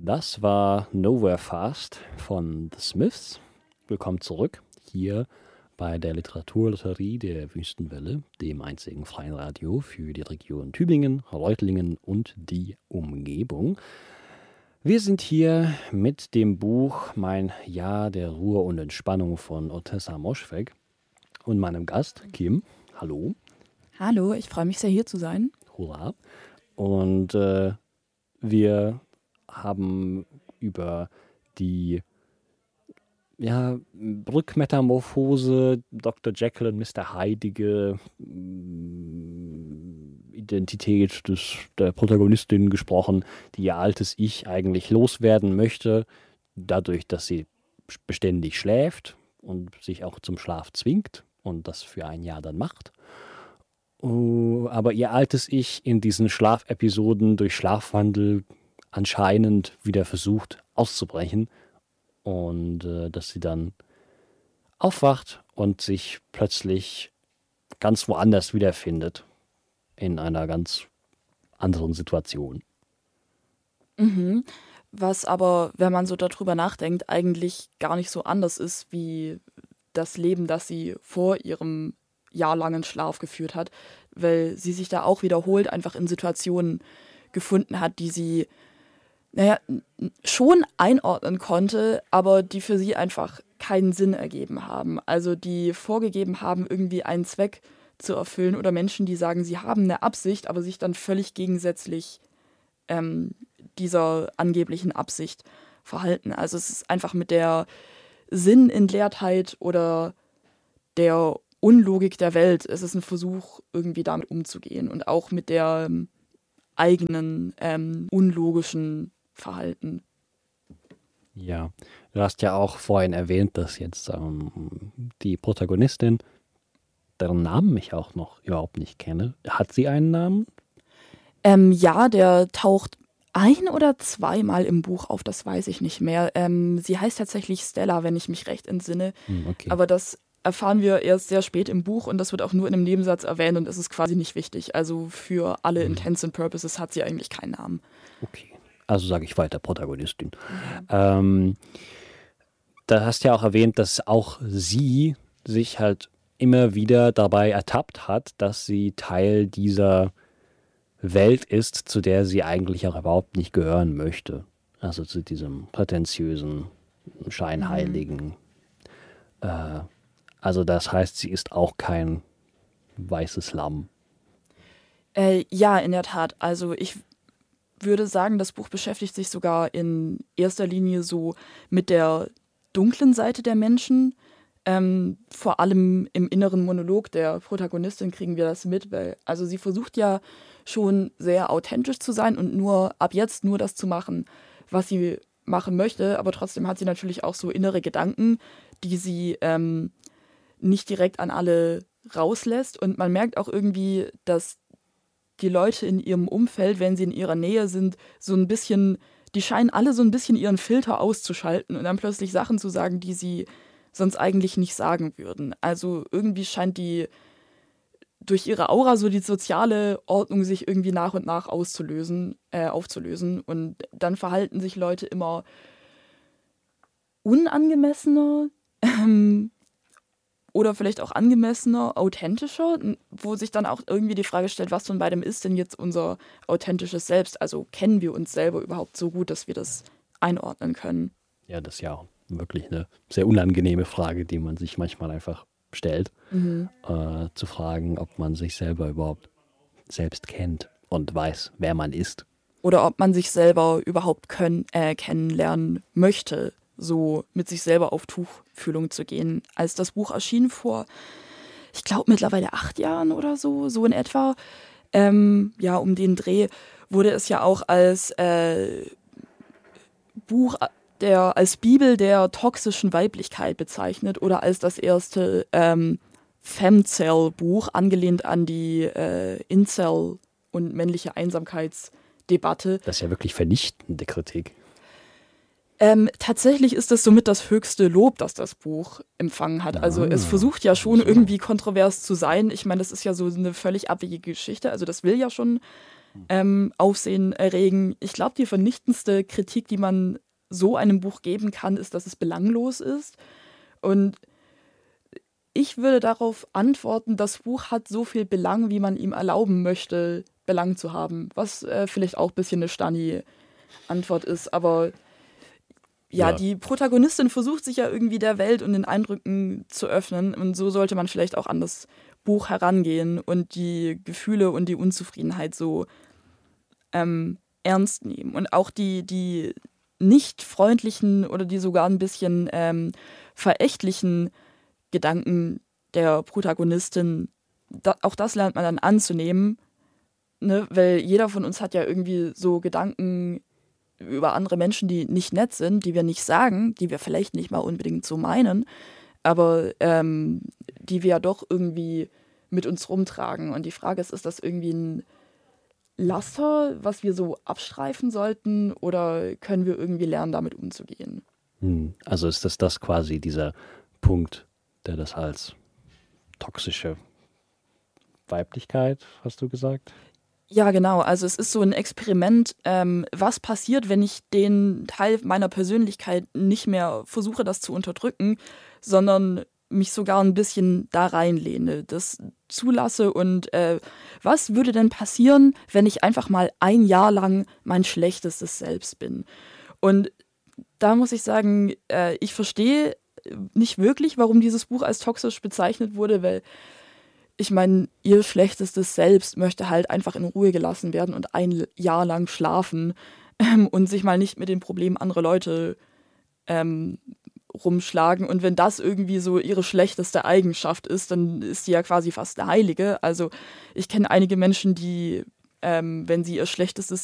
Das war Nowhere Fast von The Smiths. Willkommen zurück hier bei der Literaturlotterie der Wüstenwelle, dem einzigen freien Radio für die Region Tübingen, Reutlingen und die Umgebung. Wir sind hier mit dem Buch Mein Jahr der Ruhe und Entspannung von Ottessa Moschweg und meinem Gast Kim. Hallo. Hallo, ich freue mich sehr, hier zu sein. Hurra. Und wir haben über die Rückmetamorphose Dr. Jekyll und Mr. Hyde Identität der Protagonistin gesprochen, die ihr altes Ich eigentlich loswerden möchte, dadurch, dass sie beständig schläft und sich auch zum Schlaf zwingt und das für ein Jahr dann macht. Aber ihr altes Ich in diesen Schlafepisoden durch Schlafwandel anscheinend wieder versucht auszubrechen und dass sie dann aufwacht und sich plötzlich ganz woanders wiederfindet, in einer ganz anderen Situation. Mhm. Was aber, wenn man so darüber nachdenkt, eigentlich gar nicht so anders ist wie das Leben, das sie vor ihrem jahrelangen Schlaf geführt hat, weil sie sich da auch wiederholt einfach in Situationen gefunden hat, die sie schon einordnen konnte, aber die für sie einfach keinen Sinn ergeben haben. Also die vorgegeben haben, irgendwie einen Zweck zu erfüllen, oder Menschen, die sagen, sie haben eine Absicht, aber sich dann völlig gegensätzlich dieser angeblichen Absicht verhalten. Also es ist einfach mit der Sinnentleertheit oder der Unlogik der Welt. Es ist ein Versuch, irgendwie damit umzugehen und auch mit der eigenen unlogischen Verhalten. Ja, du hast ja auch vorhin erwähnt, dass jetzt die Protagonistin, deren Namen ich auch noch überhaupt nicht kenne, hat sie einen Namen? Ja, der taucht ein- oder zweimal im Buch auf, das weiß ich nicht mehr. Sie heißt tatsächlich Stella, wenn ich mich recht entsinne. Okay. Aber das erfahren wir erst sehr spät im Buch und das wird auch nur in einem Nebensatz erwähnt und es ist quasi nicht wichtig. Also für alle Intents and Purposes hat sie eigentlich keinen Namen. Okay, also sage ich weiter, Protagonistin. Da hast du ja auch erwähnt, dass auch sie sich halt immer wieder dabei ertappt hat, dass sie Teil dieser Welt ist, zu der sie eigentlich auch überhaupt nicht gehören möchte. Also zu diesem prätentiösen, scheinheiligen. Also das heißt, sie ist auch kein weißes Lamm. Ja, in der Tat. Also ich würde sagen, das Buch beschäftigt sich sogar in erster Linie so mit der dunklen Seite der Menschen. Vor allem im inneren Monolog der Protagonistin kriegen wir das mit, weil also sie versucht ja schon sehr authentisch zu sein und ab jetzt nur das zu machen, was sie machen möchte, aber trotzdem hat sie natürlich auch so innere Gedanken, die sie nicht direkt an alle rauslässt, und man merkt auch irgendwie, dass die Leute in ihrem Umfeld, wenn sie in ihrer Nähe sind, so ein bisschen, die scheinen alle so ein bisschen ihren Filter auszuschalten und dann plötzlich Sachen zu sagen, die sie sonst eigentlich nicht sagen würden. Also irgendwie scheint durch ihre Aura so die soziale Ordnung sich irgendwie nach und nach aufzulösen. Und dann verhalten sich Leute immer unangemessener oder vielleicht auch angemessener, authentischer, wo sich dann auch irgendwie die Frage stellt, was von beidem ist denn jetzt unser authentisches Selbst? Also kennen wir uns selber überhaupt so gut, dass wir das einordnen können? Ja, das ist ja auch wirklich eine sehr unangenehme Frage, die man sich manchmal einfach stellt, zu fragen, ob man sich selber überhaupt selbst kennt und weiß, wer man ist. Oder ob man sich selber überhaupt kennenlernen möchte, so mit sich selber auf Tuchfühlung zu gehen. Als das Buch erschien vor, ich glaube mittlerweile 8 Jahren oder so in etwa, um den Dreh, wurde es ja auch als Buch als Bibel der toxischen Weiblichkeit bezeichnet oder als das erste Femcel-Buch, angelehnt an die Incel- und männliche Einsamkeitsdebatte. Das ist ja wirklich vernichtende Kritik. Tatsächlich ist das somit das höchste Lob, das das Buch empfangen hat. Also es versucht ja schon irgendwie kontrovers zu sein. Ich meine, das ist ja so eine völlig abwegige Geschichte. Also das will ja schon Aufsehen erregen. Ich glaube, die vernichtendste Kritik, die man so einem Buch geben kann, ist, dass es belanglos ist. Und ich würde darauf antworten, das Buch hat so viel Belang, wie man ihm erlauben möchte, Belang zu haben. Was vielleicht auch ein bisschen eine Stani-Antwort ist. Aber ja, die Protagonistin versucht sich ja irgendwie der Welt und den Eindrücken zu öffnen. Und so sollte man vielleicht auch an das Buch herangehen und die Gefühle und die Unzufriedenheit so ernst nehmen. Und auch die nicht freundlichen oder die sogar ein bisschen verächtlichen Gedanken der Protagonistin, auch das lernt man dann anzunehmen, ne? Weil jeder von uns hat ja irgendwie so Gedanken über andere Menschen, die nicht nett sind, die wir nicht sagen, die wir vielleicht nicht mal unbedingt so meinen, aber die wir ja doch irgendwie mit uns rumtragen. Und die Frage ist das irgendwie ein Laster, was wir so abstreifen sollten, oder können wir irgendwie lernen, damit umzugehen? Also ist das quasi dieser Punkt, der das als toxische Weiblichkeit, hast du gesagt? Ja, genau. Also es ist so ein Experiment, was passiert, wenn ich den Teil meiner Persönlichkeit nicht mehr versuche, das zu unterdrücken, sondern mich sogar ein bisschen da reinlehne, das zulasse. Und was würde denn passieren, wenn ich einfach mal ein Jahr lang mein schlechtestes Selbst bin? Und da muss ich sagen, ich verstehe nicht wirklich, warum dieses Buch als toxisch bezeichnet wurde, weil ich meine, ihr schlechtestes Selbst möchte halt einfach in Ruhe gelassen werden und ein Jahr lang schlafen und sich mal nicht mit den Problemen anderer Leute rumschlagen. Und wenn das irgendwie so ihre schlechteste Eigenschaft ist, dann ist sie ja quasi fast eine Heilige. Also ich kenne einige Menschen, die, wenn sie ihr schlechtestes